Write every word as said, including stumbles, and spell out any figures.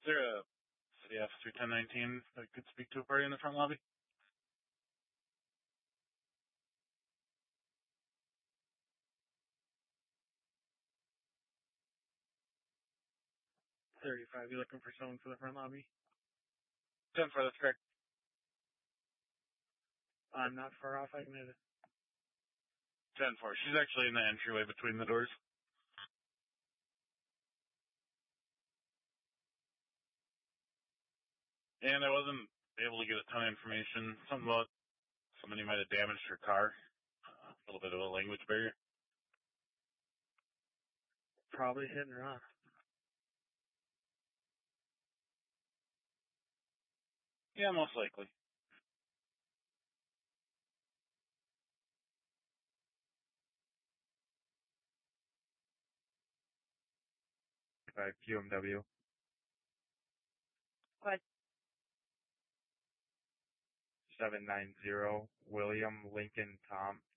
Is there a City Officer ten nineteen that could speak to a party in the front lobby? thirty-five, you looking for someone for the front lobby? ten four, that's correct. I'm not far off, I can hit it. ten four, she's actually in the entryway between the doors. And I wasn't able to get a ton of information. Something about somebody might have damaged her car. Uh, a little bit of a language barrier. Probably hit and run. Yeah, most likely. Five Q M W. What? seven nine zero William Lincoln Tom